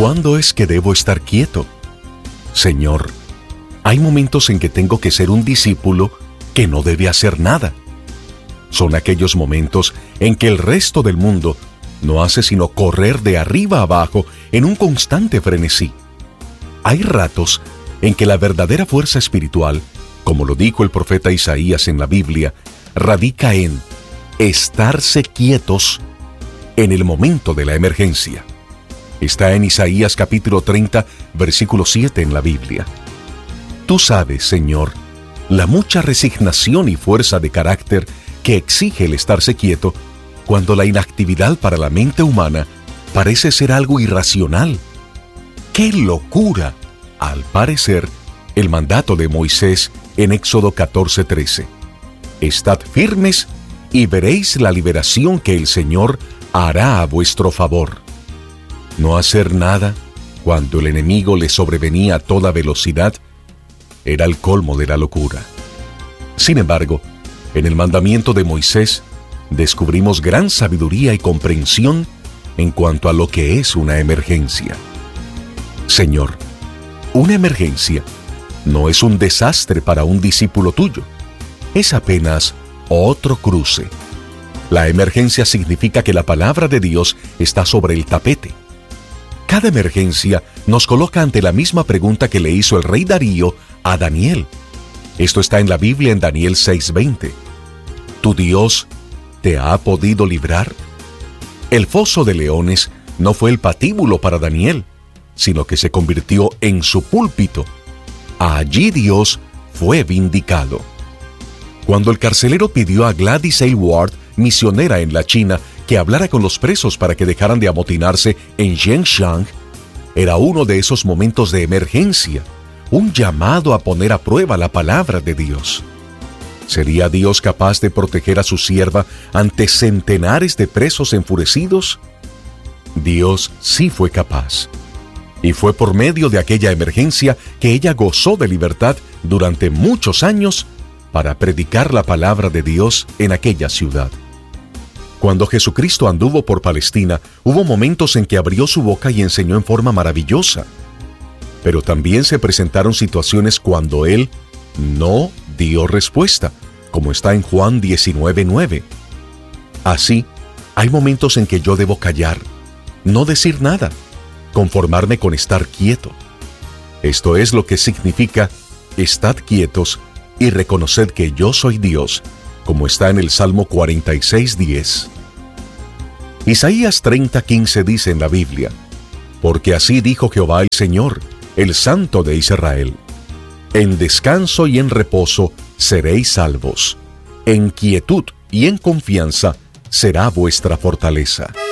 ¿Cuándo es que debo estar quieto? Señor, hay momentos en que tengo que ser un discípulo que no debe hacer nada. Son aquellos momentos en que el resto del mundo no hace sino correr de arriba a abajo en un constante frenesí. Hay ratos en que la verdadera fuerza espiritual, como lo dijo el profeta Isaías en la Biblia, radica en estarse quietos en el momento de la emergencia. Está en Isaías capítulo 30, versículo 7 en la Biblia. Tú sabes, Señor, la mucha resignación y fuerza de carácter que exige el estarse quieto cuando la inactividad para la mente humana parece ser algo irracional. ¡Qué locura! Al parecer, el mandato de Moisés en Éxodo 14:13. Estad firmes y veréis la liberación que el Señor hará a vuestro favor. No hacer nada cuando el enemigo le sobrevenía a toda velocidad era el colmo de la locura. Sin embargo, en el mandamiento de Moisés descubrimos gran sabiduría y comprensión en cuanto a lo que es una emergencia. Señor, una emergencia no es un desastre para un discípulo tuyo, es apenas otro cruce. La emergencia significa que la palabra de Dios está sobre el tapete. Cada emergencia nos coloca ante la misma pregunta que le hizo el rey Darío a Daniel. Esto está en la Biblia en Daniel 6:20. ¿Tu Dios te ha podido librar? El foso de leones no fue el patíbulo para Daniel, sino que se convirtió en su púlpito. Allí Dios fue vindicado. Cuando el carcelero pidió a Gladys Aylward, misionera en la China, que hablara con los presos para que dejaran de amotinarse en Xinjiang, era uno de esos momentos de emergencia, un llamado a poner a prueba la palabra de Dios. ¿Sería Dios capaz de proteger a su sierva ante centenares de presos enfurecidos? Dios sí fue capaz. Y fue por medio de aquella emergencia que ella gozó de libertad durante muchos años para predicar la palabra de Dios en aquella ciudad. Cuando Jesucristo anduvo por Palestina, hubo momentos en que abrió su boca y enseñó en forma maravillosa. Pero también se presentaron situaciones cuando Él no dio respuesta, como está en Juan 19:9. Así, hay momentos en que yo debo callar, no decir nada, conformarme con estar quieto. Esto es lo que significa: estad quietos y reconoced que yo soy Dios, como está en el Salmo 46:10. Isaías 30:15 dice en la Biblia: porque así dijo Jehová el Señor, el Santo de Israel: en descanso y en reposo seréis salvos, en quietud y en confianza será vuestra fortaleza.